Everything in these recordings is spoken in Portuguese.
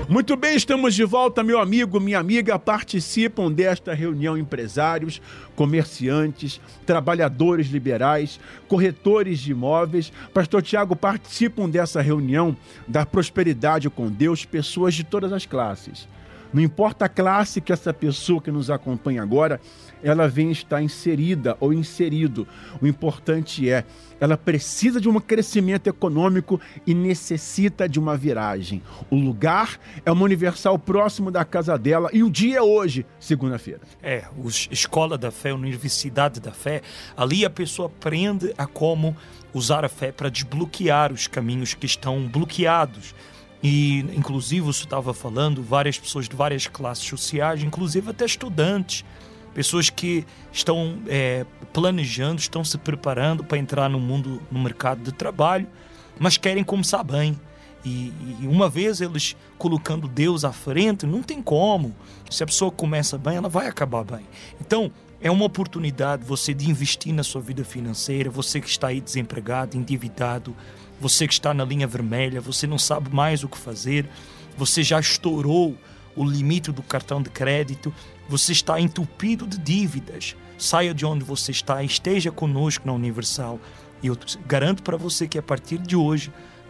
Muito bem, estamos de volta, meu amigo, minha amiga. Participam desta reunião empresários, comerciantes, trabalhadores liberais, corretores de imóveis. Pastor Tiago, participam dessa reunião da prosperidade com Deus, pessoas de todas as classes. Não importa a classe que essa pessoa que nos acompanha agora, ela vem estar inserida ou inserido. O importante é, ela precisa de um crescimento econômico e necessita de uma viragem. O lugar é uma Universal próximo da casa dela e o dia é hoje, segunda-feira. Escola da Fé, Universidade da Fé, ali a pessoa aprende a como usar a fé para desbloquear os caminhos que estão bloqueados. E, inclusive, você estava falando, várias pessoas de várias classes sociais, inclusive até estudantes, pessoas que estão planejando, estão se preparando para entrar no mercado de trabalho, mas querem começar bem. E uma vez eles colocando Deus à frente, não tem como. Se a pessoa começa bem, ela vai acabar bem. Então, é uma oportunidade você de investir na sua vida financeira, você que está aí desempregado, endividado, você que está na linha vermelha, você não sabe mais o que fazer, você já estourou o limite do cartão de crédito, você está entupido de dívidas. Saia de onde você está e esteja conosco na Universal. E eu garanto para você que a partir de hoje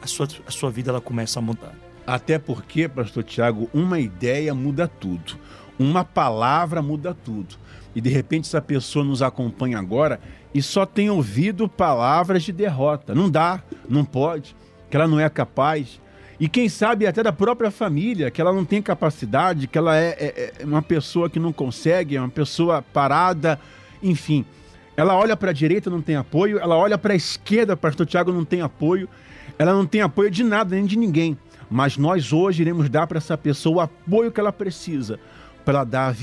a sua vida ela começa a mudar. Até porque, pastor Tiago, uma ideia muda tudo. Uma palavra muda tudo. E de repente essa pessoa nos acompanha agora e só tem ouvido palavras de derrota. Não dá, não pode, que ela não é capaz. E quem sabe até da própria família, que ela não tem capacidade, que ela é uma pessoa que não consegue, é uma pessoa parada, enfim. Ela olha para a direita, não tem apoio, ela olha para a esquerda, pastor Tiago, não tem apoio, ela não tem apoio de nada, nem de ninguém. Mas nós hoje iremos dar para essa pessoa o apoio que ela precisa para ela dar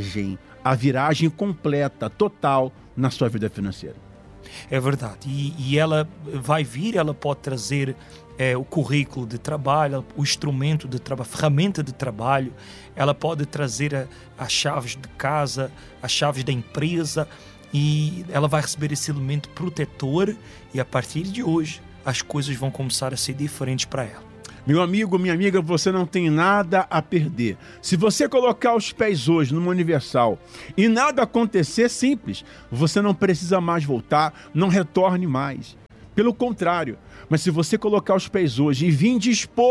a viragem completa, total, na sua vida financeira. É verdade. E ela vai vir, ela pode trazer o currículo de trabalho, o instrumento de trabalho, a ferramenta de trabalho, ela pode trazer as chaves de casa, as chaves da empresa, e ela vai receber esse elemento protetor, e a partir de hoje as coisas vão começar a ser diferentes para ela. Meu amigo, minha amiga, você não tem nada a perder. Se você colocar os pés hoje numa Universal e nada acontecer, simples, você não precisa mais voltar, não retorne mais. Pelo contrário, mas se você colocar os pés hoje e vir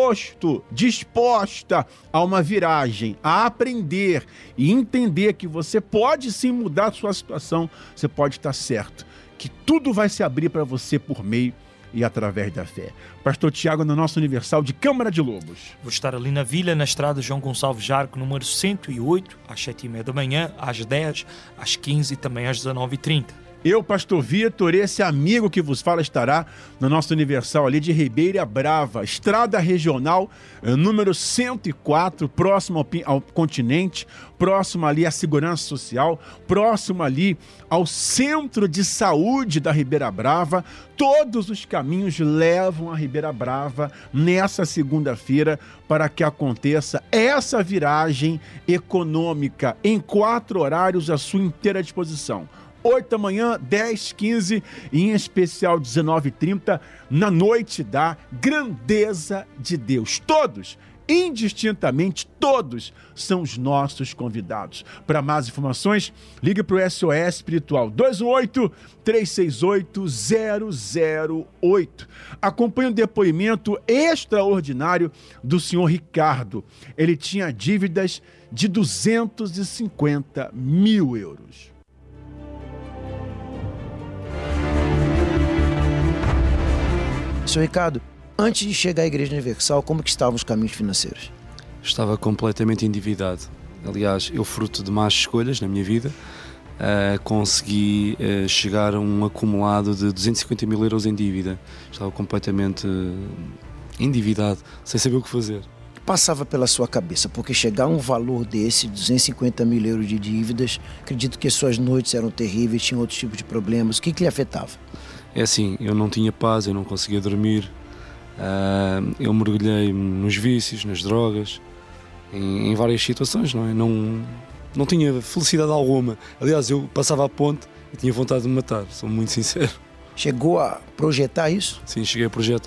disposta a uma viragem, a aprender e entender que você pode sim mudar a sua situação, você pode estar certo que tudo vai se abrir para você por meio e através da fé. Pastor Tiago, na nossa Universal de Câmara de Lobos. Vou estar ali na Vila, na estrada João Gonçalves Jarco, número 108, às 7h30 da manhã, às 10, às 15 e também às 19h30. Eu, pastor Vitor, esse amigo que vos fala, estará na nossa Universal ali de Ribeira Brava, estrada regional, número 104, próximo ao continente, próximo ali à segurança social, próximo ali ao centro de saúde da Ribeira Brava. Todos os caminhos levam a Ribeira Brava nessa segunda-feira para que aconteça essa viragem econômica em 4 horários à sua inteira disposição. 8 da manhã, 10, 15 e em especial 19h30, na noite da grandeza de Deus. Todos, indistintamente, todos são os nossos convidados. Para mais informações, ligue para o SOS Espiritual 218-368-008. Acompanhe um depoimento extraordinário do senhor Ricardo. Ele tinha dívidas de 250 mil euros. Senhor Ricardo, antes de chegar à Igreja Universal, como que estavam os caminhos financeiros? Estava completamente endividado. Aliás, eu, fruto de más escolhas na minha vida, consegui chegar a um acumulado de 250 mil euros em dívida. Estava completamente endividado, sem saber o que fazer. O que passava pela sua cabeça? Porque chegar a um valor desse, 250 mil euros de dívidas, acredito que suas noites eram terríveis, tinha outros tipos de problemas. O que lhe afetava? É assim, eu não tinha paz, eu não conseguia dormir, eu mergulhei nos vícios, nas drogas, em várias situações, não é? Não tinha felicidade alguma. Aliás, eu passava a ponte e tinha vontade de me matar, sou muito sincero. Chegou a projetar isso? Sim, cheguei a projetar.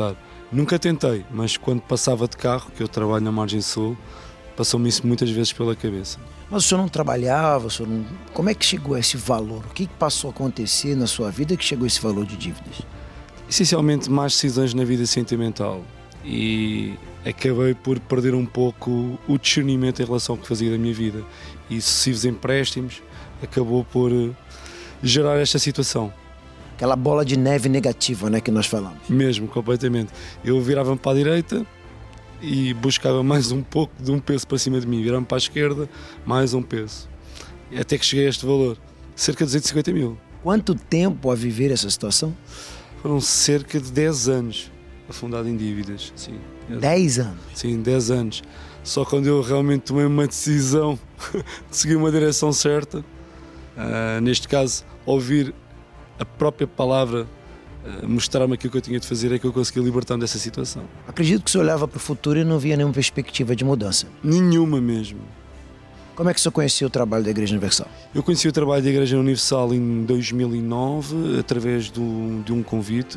Nunca tentei, mas quando passava de carro, que eu trabalho na Margem Sul, passou-me isso muitas vezes pela cabeça. Mas o senhor não trabalhava, como é que chegou a esse valor? O que passou a acontecer na sua vida que chegou a esse valor de dívidas? Essencialmente mais decisões na vida sentimental e acabei por perder um pouco o discernimento em relação ao que fazia da minha vida e sucessivos empréstimos acabou por gerar esta situação. Aquela bola de neve negativa, né, que nós falamos. Mesmo, completamente. Eu virava-me para a direita e buscava mais um pouco de um peso para cima de mim, virava-me para a esquerda, mais um peso. E até que cheguei a este valor, cerca de 250 mil. Quanto tempo a viver essa situação? Foram cerca de 10 anos afundado em dívidas. Sim. 10 anos? Sim, 10 anos. Só quando eu realmente tomei uma decisão de seguir uma direção certa, neste caso, ouvir a própria palavra mostrar-me aquilo que eu tinha de fazer, é que eu consegui libertar-me dessa situação. Acredito que o senhor olhava para o futuro e não via nenhuma perspectiva de mudança. Nenhuma mesmo. Como é que o senhor conhecia o trabalho da Igreja Universal? Eu conheci o trabalho da Igreja Universal em 2009, através de um convite.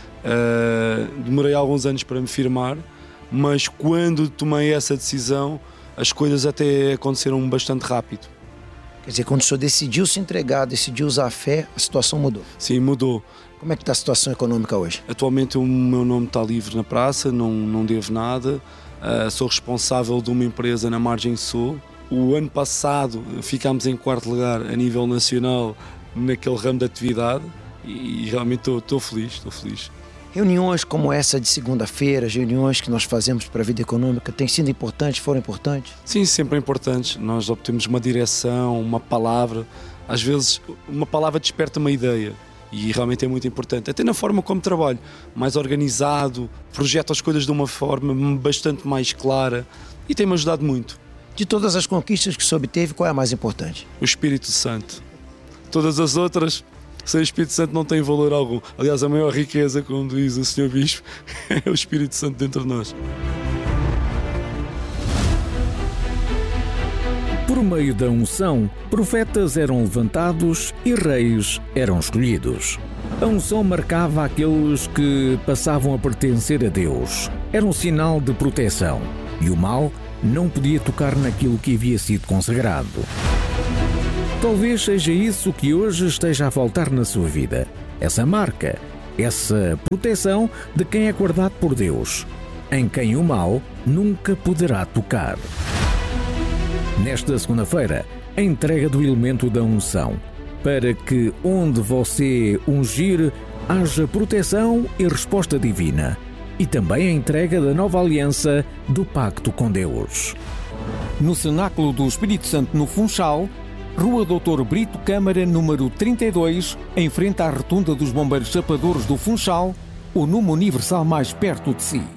Demorei alguns anos para me firmar, mas quando tomei essa decisão, as coisas até aconteceram bastante rápido. Quer dizer, quando o senhor decidiu se entregar, decidiu usar a fé, a situação mudou? Sim, mudou. Como é que está a situação econômica hoje? Atualmente o meu nome está livre na praça, não devo nada. Sou responsável de uma empresa na Margem Sul. O ano passado ficámos em quarto lugar a nível nacional naquele ramo de atividade e realmente estou feliz. Reuniões como essa de segunda-feira, reuniões que nós fazemos para a vida econômica, têm sido importantes, foram importantes? Sim, sempre importantes. Nós obtemos uma direção, uma palavra. Às vezes uma palavra desperta uma ideia e realmente é muito importante. Até na forma como trabalho, mais organizado, projeto as coisas de uma forma bastante mais clara e tem-me ajudado muito. De todas as conquistas que o senhor obteve, qual é a mais importante? O Espírito Santo. Todas as outras, sem o Espírito Santo, não têm valor algum. Aliás, a maior riqueza, como diz o Sr. Bispo, é o Espírito Santo dentro de nós. Por meio da unção, profetas eram levantados e reis eram escolhidos. A unção marcava aqueles que passavam a pertencer a Deus. Era um sinal de proteção. E o mal não podia tocar naquilo que havia sido consagrado. Talvez seja isso que hoje esteja a faltar na sua vida. Essa marca, essa proteção de quem é guardado por Deus, em quem o mal nunca poderá tocar. Nesta segunda-feira, a entrega do elemento da unção, para que onde você ungir, haja proteção e resposta divina. E também a entrega da nova aliança do pacto com Deus. No Cenáculo do Espírito Santo no Funchal, Rua Doutor Brito Câmara, número 32, em frente à rotunda dos Bombeiros Chapadores do Funchal, o número universal mais perto de si.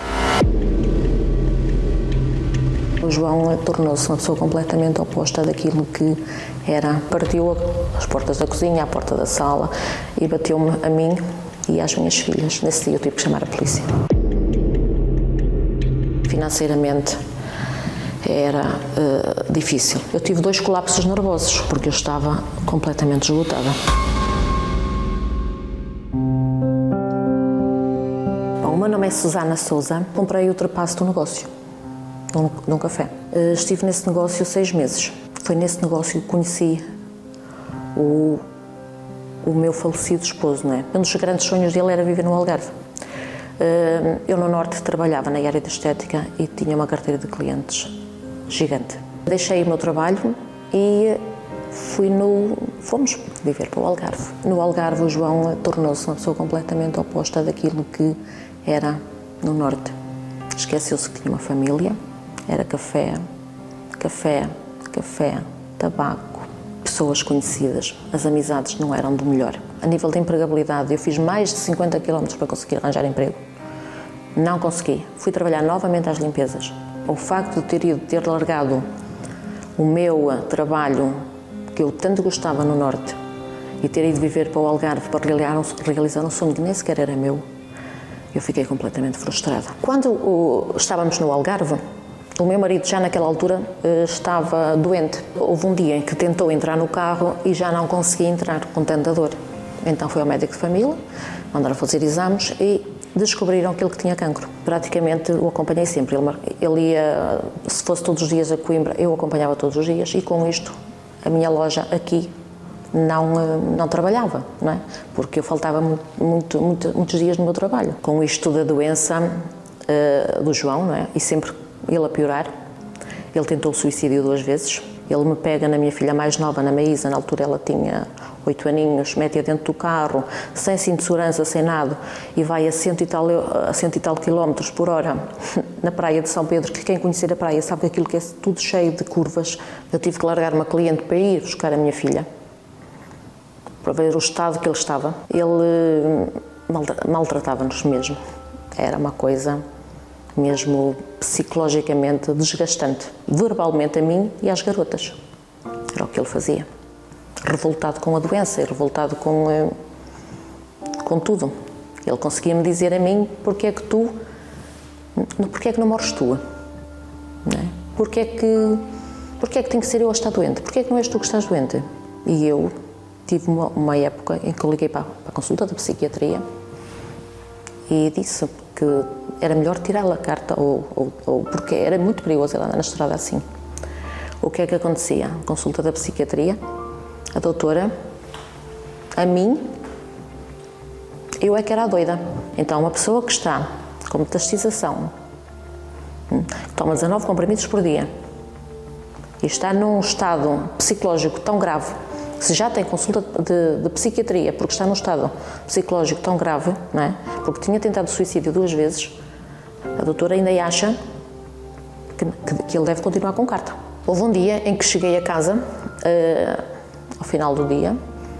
O João tornou-se uma pessoa completamente oposta daquilo que era. Partiu as portas da cozinha, a porta da sala e bateu-me a mim e às minhas filhas. Nesse dia eu tive que chamar a polícia. Financeiramente era difícil. Eu tive 2 colapsos nervosos porque eu estava completamente esgotada. Bom, o meu nome é Susana Souza. Comprei o ultrapasso do negócio, num café. Estive nesse negócio 6 meses. Foi nesse negócio que conheci o meu falecido esposo, não é? Um dos grandes sonhos dele era viver no Algarve. Eu no Norte trabalhava na área de estética e tinha uma carteira de clientes gigante. Deixei o meu trabalho e fomos viver para o Algarve. No Algarve o João tornou-se uma pessoa completamente oposta daquilo que era no Norte. Esqueceu-se que tinha uma família, era café, tabaco, pessoas conhecidas, as amizades não eram do melhor. A nível de empregabilidade, eu fiz mais de 50 km para conseguir arranjar emprego. Não consegui. Fui trabalhar novamente às limpezas. O facto de ter largado o meu trabalho, que eu tanto gostava no Norte, e ter ido viver para o Algarve para realizar um sonho que nem sequer era meu, eu fiquei completamente frustrada. Quando estávamos no Algarve, o meu marido já naquela altura estava doente. Houve um dia em que tentou entrar no carro e já não conseguia entrar com tanta dor. Então foi ao médico de família, mandaram fazer exames e descobriram que ele tinha cancro. Praticamente o acompanhei sempre. Ele ia, se fosse todos os dias a Coimbra, eu acompanhava todos os dias, e com isto a minha loja aqui não trabalhava, não é? Porque eu faltava muitos dias no meu trabalho. Com isto da doença do João, não é? E sempre ele a piorar, ele tentou o suicídio 2 vezes. Ele me pega na minha filha mais nova, na Maísa, na altura ela tinha 8 aninhos, mete-a dentro do carro, sem cinto de segurança, sem nada, e vai a 100 e tal quilómetros por hora na praia de São Pedro, que quem conhecer a praia sabe que aquilo que é tudo cheio de curvas. Eu tive que largar uma cliente para ir buscar a minha filha, para ver o estado que ele estava. Ele maltratava-nos mesmo. Era uma coisa mesmo psicologicamente desgastante, verbalmente a mim e às garotas. Era o que ele fazia. Revoltado com a doença e revoltado com tudo. Ele conseguia-me dizer a mim: porque é que não morres tu? Não é? Porque é que tem que ser eu a estar doente? Porque é que não és tu que estás doente? E eu tive uma época em que eu liguei para a consulta da psiquiatria e disse que era melhor tirar a carta, porque era muito perigoso ela andar na estrada assim. O que é que acontecia? Consulta da psiquiatria, a doutora, a mim, eu é que era a doida. Então, uma pessoa que está com metastização, toma 19 comprimidos por dia e está num estado psicológico tão grave, se já tem consulta de psiquiatria porque está num estado psicológico tão grave, não é? Porque tinha tentado suicídio 2 vezes, a doutora ainda acha que ele deve continuar com carta. Houve um dia em que cheguei a casa, ao final do dia,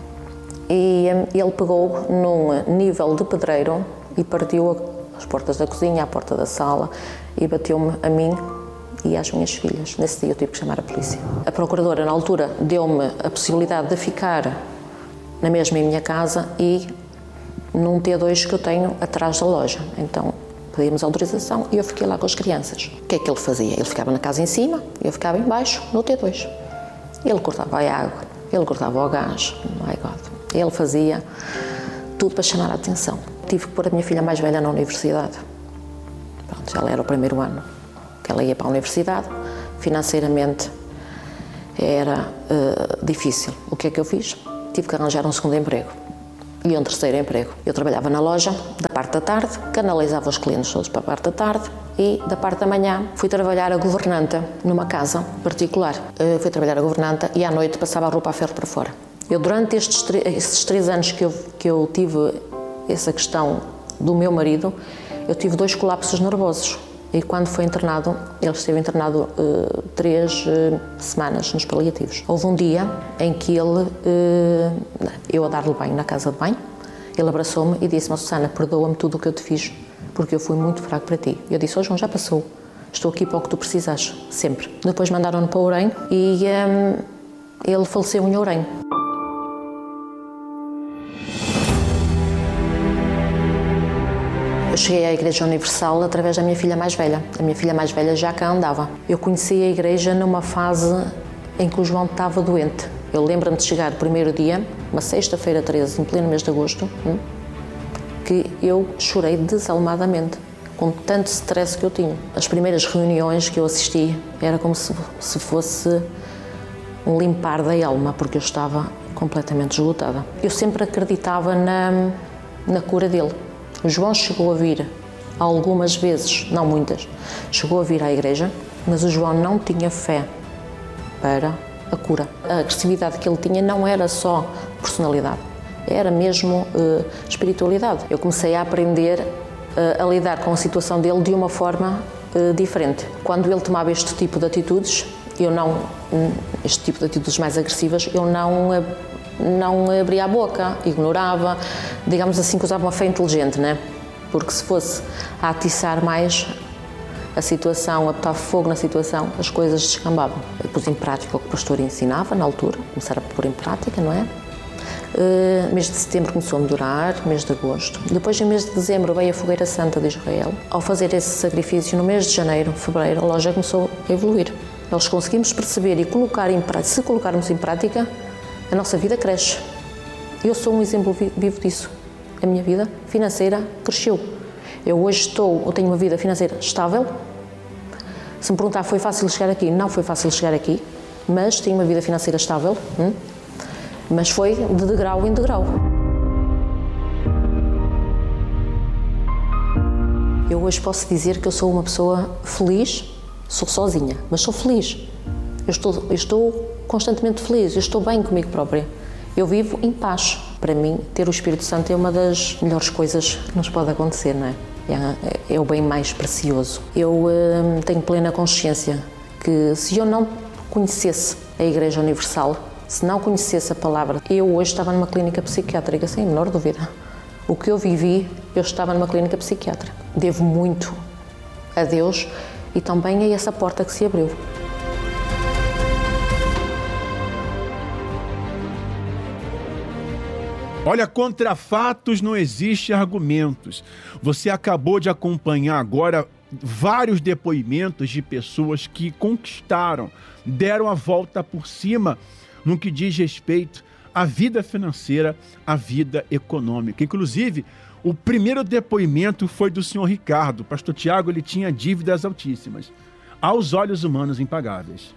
e ele pegou num nível de pedreiro e partiu as portas da cozinha, a porta da sala, e bateu-me a mim e às minhas filhas. Nesse dia eu tive que chamar a polícia. A procuradora, na altura, deu-me a possibilidade de ficar na mesma em minha casa e num T2 que eu tenho atrás da loja. Então, pedimos autorização e eu fiquei lá com as crianças. O que é que ele fazia? Ele ficava na casa em cima e eu ficava em baixo, no T2. Ele cortava a água, ele cortava o gás, my God. Ele fazia tudo para chamar a atenção. Tive que pôr a minha filha mais velha na universidade. Pronto, ela era o 1º ano que ela ia para a universidade. Financeiramente era difícil. O que é que eu fiz? Tive que arranjar um 2º emprego e um 3º emprego. Eu trabalhava na loja da parte da tarde, canalizava os clientes todos para a parte da tarde, e da parte da manhã fui trabalhar a governanta numa casa particular. Fui trabalhar a governanta e à noite passava a roupa a ferro para fora. Eu, durante estes 3 anos que eu tive essa questão do meu marido, eu tive 2 colapsos nervosos. E quando foi internado, ele esteve internado 3 semanas nos paliativos. Houve um dia em que eu a dar-lhe banho na casa de banho, ele abraçou-me e disse-me: Susana, perdoa-me tudo o que eu te fiz, porque eu fui muito fraco para ti. Eu disse: João, já passou, estou aqui para o que tu precisas, sempre. Depois mandaram-no para Ourém e ele faleceu em Ourém. Eu cheguei à Igreja Universal através da minha filha mais velha. A minha filha mais velha já cá andava. Eu conheci a igreja numa fase em que o João estava doente. Eu lembro-me de chegar o primeiro dia, uma sexta-feira 13, em pleno mês de agosto, que eu chorei desalmadamente, com tanto stress que eu tinha. As primeiras reuniões que eu assisti era como se fosse um limpar da alma, porque eu estava completamente esgotada. Eu sempre acreditava na cura dele. O João chegou a vir algumas vezes, não muitas, chegou a vir à igreja, mas o João não tinha fé para a cura. A agressividade que ele tinha não era só personalidade, era mesmo espiritualidade. Eu comecei a aprender a lidar com a situação dele de uma forma diferente. Quando ele tomava este tipo de atitudes, este tipo de atitudes mais agressivas, eu não abria a boca, ignorava, digamos assim, que usava uma fé inteligente, né? Porque se fosse a atiçar mais a situação, a botar fogo na situação, as coisas descambavam. Eu pus em prática o que o pastor ensinava na altura, começar a pôr em prática, não é? Mês de setembro começou a melhorar, mês de agosto. Depois, em mês de dezembro, veio a Fogueira Santa de Israel. Ao fazer esse sacrifício, no mês de janeiro, fevereiro, a loja começou a evoluir. Nós conseguimos perceber e colocar em prática, se colocarmos em prática, a nossa vida cresce. Eu sou um exemplo vivo disso. A minha vida financeira cresceu. Eu tenho uma vida financeira estável. Se me perguntar, foi fácil chegar aqui? Não foi fácil chegar aqui, mas tenho uma vida financeira estável. Mas foi de degrau em degrau. Eu hoje posso dizer que eu sou uma pessoa feliz, sou sozinha, mas sou feliz. Eu estou constantemente feliz, eu estou bem comigo própria. Eu vivo em paz. Para mim, ter o Espírito Santo é uma das melhores coisas que nos pode acontecer, não é? É o bem mais precioso. Eu tenho plena consciência que se eu não conhecesse a Igreja Universal, se não conhecesse a palavra, eu hoje estava numa clínica psiquiátrica, sem a menor dúvida. O que eu vivi, eu estava numa clínica psiquiátrica. Devo muito a Deus e também a essa porta que se abriu. Olha, contra fatos não existe argumentos. Você acabou de acompanhar agora vários depoimentos de pessoas que conquistaram, deram a volta por cima no que diz respeito à vida financeira, à vida econômica. Inclusive, o primeiro depoimento foi do senhor Ricardo. Pastor Tiago, ele tinha dívidas altíssimas, aos olhos humanos impagáveis.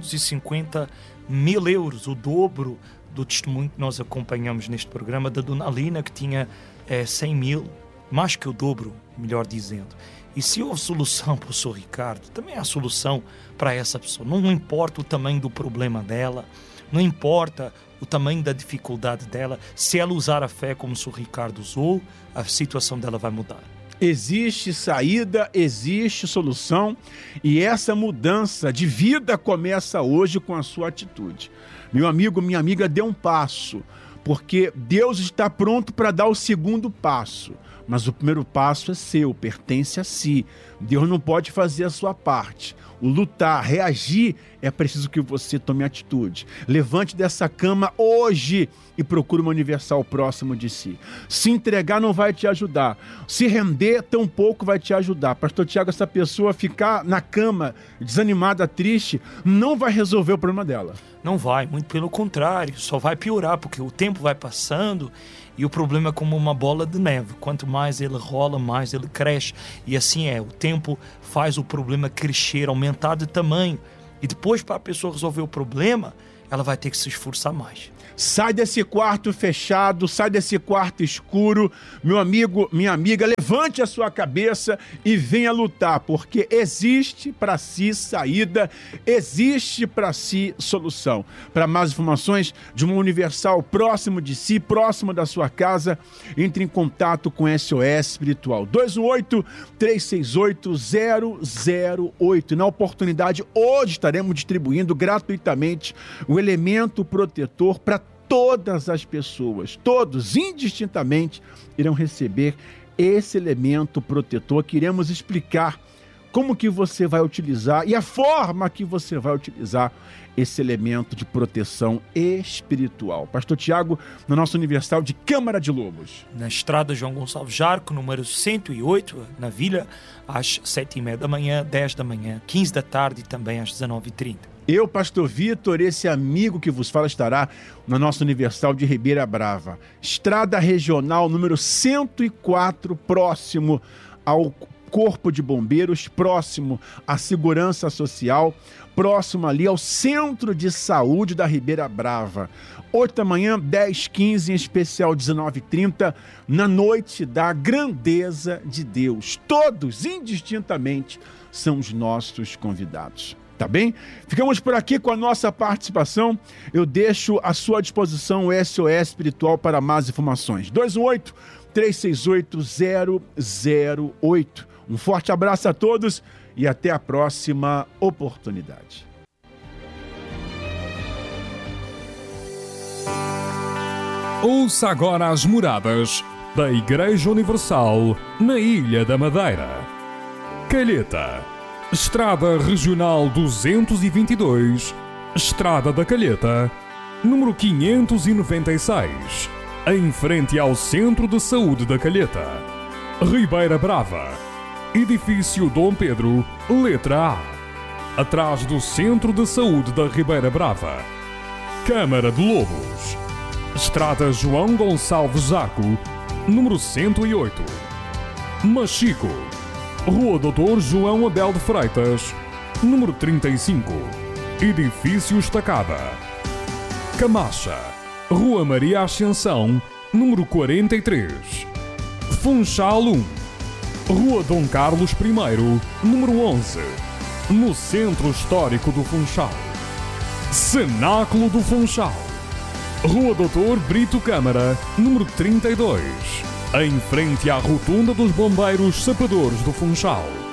250 mil euros, o dobro do testemunho que nós acompanhamos neste programa da Dona Alina, que tinha 100 mil, mais que o dobro, melhor dizendo. E se houve solução para o Sr. Ricardo, também há solução para essa pessoa. Não importa o tamanho do problema dela, não importa o tamanho da dificuldade dela, se ela usar a fé como o Sr. Ricardo usou, a situação dela vai mudar. Existe saída, existe solução, e essa mudança de vida começa hoje com a sua atitude. Meu amigo, minha amiga, dê um passo, porque Deus está pronto para dar o segundo passo. Mas o primeiro passo é seu, pertence a si. Deus não pode fazer a sua parte. O lutar, reagir, é preciso que você tome atitude. Levante dessa cama hoje e procure uma universal próximo de si. Se entregar não vai te ajudar. Se render, tampouco vai te ajudar. Pastor Tiago, essa pessoa ficar na cama, desanimada, triste, não vai resolver o problema dela. Não vai, muito pelo contrário, só vai piorar, porque o tempo vai passando e o problema é como uma bola de neve. Quanto mais ele rola, mais ele cresce. E assim é, o tempo faz o problema crescer, aumentar de tamanho. E depois, para a pessoa resolver o problema, ela vai ter que se esforçar mais. Sai desse quarto fechado, sai desse quarto escuro. Meu amigo, minha amiga, levante a sua cabeça e venha lutar, porque existe para si saída, existe para si solução. Para mais informações de uma universal próximo de si, próximo da sua casa, entre em contato com SOS Espiritual. 218-368-008. Na oportunidade, hoje estaremos distribuindo gratuitamente o elemento protetor para todas as pessoas. Todos, indistintamente, irão receber esse elemento protetor que iremos explicar como que você vai utilizar e a forma que você vai utilizar esse elemento de proteção espiritual. Pastor Tiago, na nossa Universal de Câmara de Lobos. Na estrada João Gonçalves Jarco, número 108, na Vila, às 7h30 da manhã, 10 da manhã, 15 da tarde e também às 19h30. Eu, Pastor Vitor, esse amigo que vos fala, estará na nossa Universal de Ribeira Brava. Estrada Regional número 104, próximo ao Corpo de Bombeiros, próximo à Segurança Social, próximo ali ao Centro de Saúde da Ribeira Brava. 8 da manhã, 10h15, em especial 19h30, na noite da grandeza de Deus. Todos, indistintamente, são os nossos convidados. Tá bem? Ficamos por aqui com a nossa participação. Eu deixo à sua disposição o SOS Espiritual para mais informações. 218-368-008. Um forte abraço a todos e até a próxima oportunidade. Ouça agora as moradas da Igreja Universal na Ilha da Madeira. Calheta, Estrada Regional 222, Estrada da Calheta, número 596, em frente ao Centro de Saúde da Calheta. Ribeira Brava, Edifício Dom Pedro, letra A, atrás do Centro de Saúde da Ribeira Brava. Câmara de Lobos, Estrada João Gonçalves Jarco, número 108. Machico, Rua Doutor João Abel de Freitas, número 35, Edifício Estacada. Camacha, Rua Maria Ascensão, número 43. Funchal 1, Rua Dom Carlos I, número 11, no Centro Histórico do Funchal. Cenáculo do Funchal, Rua Doutor Brito Câmara, número 32, em frente à Rotunda dos Bombeiros Sapadores do Funchal.